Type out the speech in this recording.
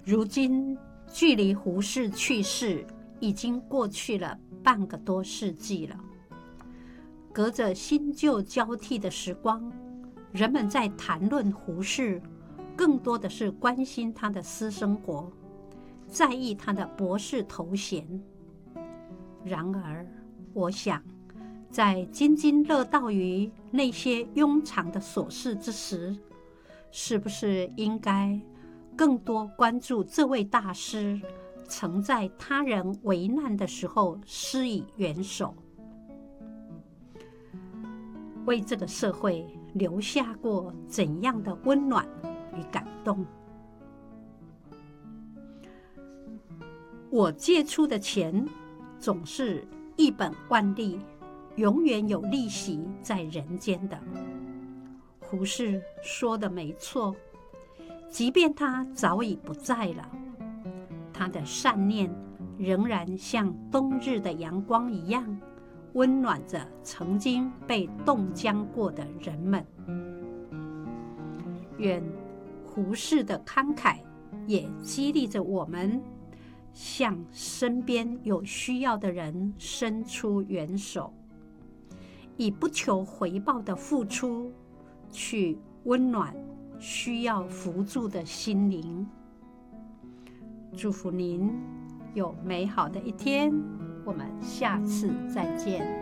如今距离胡适去世已经过去了半个多世纪了。隔着新旧交替的时光，人们在谈论胡适，更多的是关心他的私生活，在意他的博士头衔。然而，我想，在津津乐道于那些庸常的琐事之时，是不是应该更多关注这位大师曾在他人危难的时候施以援手，为这个社会留下过怎样的温暖与感动？我借出的钱总是一本万利，永远有利息在人间的。胡适说的没错，即便他早已不在了，他的善念仍然像冬日的阳光一样，温暖着曾经被冻僵过的人们。愿胡适的慷慨也激励着我们，向身边有需要的人伸出援手，以不求回报的付出去温暖需要扶助的心灵。祝福您有美好的一天，我们下次再见。